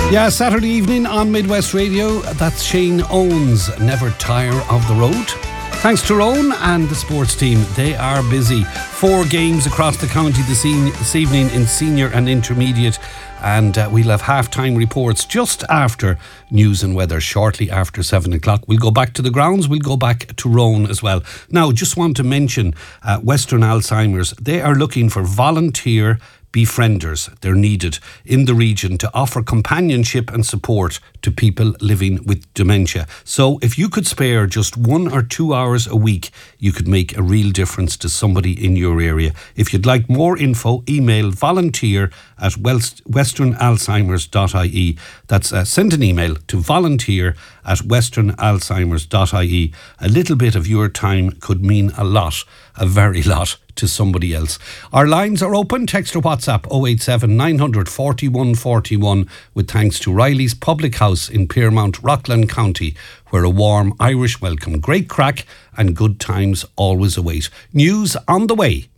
Yeah, Saturday evening on Midwest Radio. That's Shane Owens, Never Tire of the Road. Thanks to Rowan and the sports team. They are busy. 4 games across the county this evening in senior and intermediate. And we'll have half-time reports just after news and weather, shortly after 7 o'clock. We'll go back to the grounds. We'll go back to Rowan as well. Now, just want to mention Western Alzheimer's. They are looking for volunteer befrienders. They're needed in the region to offer companionship and support to people living with dementia. So if you could spare just 1 or 2 hours a week, you could make a real difference to somebody in your area. If you'd like more info, email volunteer@westernalzheimers.ie. That's send an email to volunteer@westernalzheimers.ie. A little bit of your time could mean a lot, a very lot, to somebody else. Our lines are open. Text or WhatsApp 087 900 41 41 with thanks to Riley's Public House in Piermount, Rockland County, where a warm Irish welcome, great crack and good times always await. News on the way.